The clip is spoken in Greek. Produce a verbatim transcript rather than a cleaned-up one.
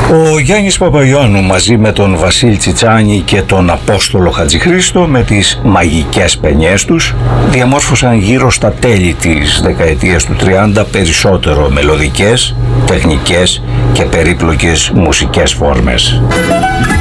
Ο Γιάννης Παπαϊωάννου μαζί με τον Βασίλη Τσιτσάνη και τον Απόστολο Χατζηχρήστο με τις μαγικές παινιές τους διαμόρφωσαν γύρω στα τέλη της δεκαετίας του τριάντα περισσότερο μελωδικές, τεχνικές και περίπλοκες μουσικές φόρμες.